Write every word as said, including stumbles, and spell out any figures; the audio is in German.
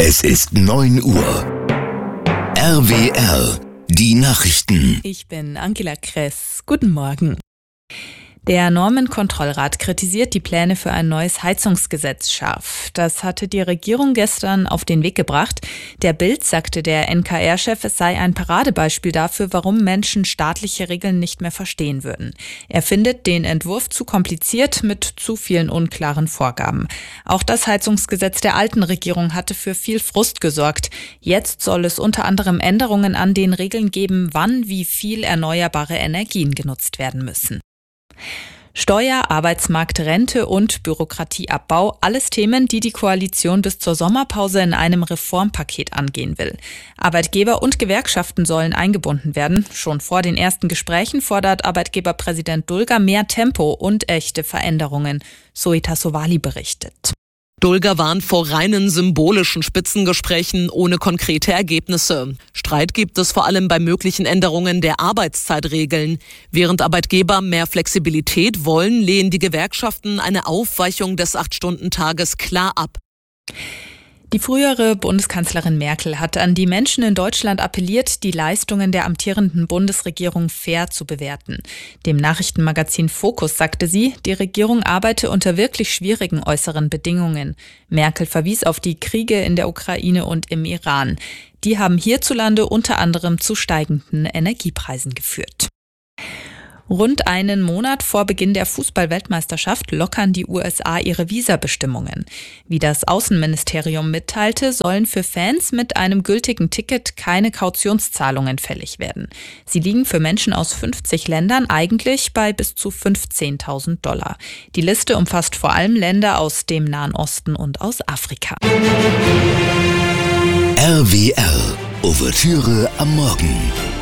Es ist neun Uhr. R W R, die Nachrichten. Ich bin Angela Kress. Guten Morgen. Der Normenkontrollrat kritisiert die Pläne für ein neues Heizungsgesetz scharf. Das hatte die Regierung gestern auf den Weg gebracht. Der Bild sagte der N K R-Chef, es sei ein Paradebeispiel dafür, warum Menschen staatliche Regeln nicht mehr verstehen würden. Er findet den Entwurf zu kompliziert mit zu vielen unklaren Vorgaben. Auch das Heizungsgesetz der alten Regierung hatte für viel Frust gesorgt. Jetzt soll es unter anderem Änderungen an den Regeln geben, wann wie viel erneuerbare Energien genutzt werden müssen. Steuer, Arbeitsmarkt, Rente und Bürokratieabbau, alles Themen, die die Koalition bis zur Sommerpause in einem Reformpaket angehen will. Arbeitgeber und Gewerkschaften sollen eingebunden werden. Schon vor den ersten Gesprächen fordert Arbeitgeberpräsident Dulger mehr Tempo und echte Veränderungen. Zoe Tassovali berichtet. Dulger warnt vor reinen symbolischen Spitzengesprächen ohne konkrete Ergebnisse. Streit gibt es vor allem bei möglichen Änderungen der Arbeitszeitregeln. Während Arbeitgeber mehr Flexibilität wollen, lehnen die Gewerkschaften eine Aufweichung des acht-Stunden-Tages klar ab. Die frühere Bundeskanzlerin Merkel hat an die Menschen in Deutschland appelliert, die Leistungen der amtierenden Bundesregierung fair zu bewerten. Dem Nachrichtenmagazin Focus sagte sie, die Regierung arbeite unter wirklich schwierigen äußeren Bedingungen. Merkel verwies auf die Kriege in der Ukraine und im Iran. Die haben hierzulande unter anderem zu steigenden Energiepreisen geführt. Rund einen Monat vor Beginn der Fußball-Weltmeisterschaft lockern die U S A ihre Visabestimmungen. Wie das Außenministerium mitteilte, sollen für Fans mit einem gültigen Ticket keine Kautionszahlungen fällig werden. Sie liegen für Menschen aus fünfzig Ländern eigentlich bei bis zu fünfzehntausend Dollar. Die Liste umfasst vor allem Länder aus dem Nahen Osten und aus Afrika. R W R, Ouvertüre am Morgen.